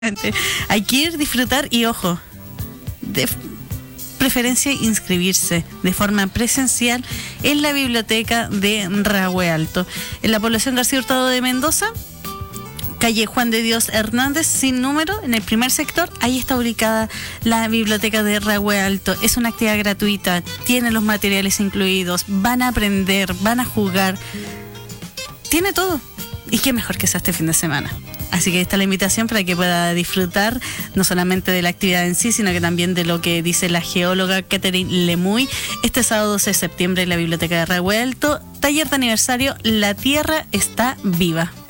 Hay que ir, disfrutar y, ojo, de preferencia inscribirse de forma presencial en la biblioteca de Rahue Alto, en la población García Hurtado de Mendoza, calle Juan de Dios Hernández, sin número, en el primer sector. Ahí está ubicada la biblioteca de Rahue Alto. Es una actividad gratuita, tiene los materiales incluidos, van a aprender, van a jugar, tiene todo. Y qué mejor que sea este fin de semana. Así que ahí está la invitación para que pueda disfrutar no solamente de la actividad en sí, sino que también de lo que dice la geóloga Catherine Lemuy este sábado 12 de septiembre en la biblioteca de Rahue Alto. Taller de aniversario, La Tierra está viva.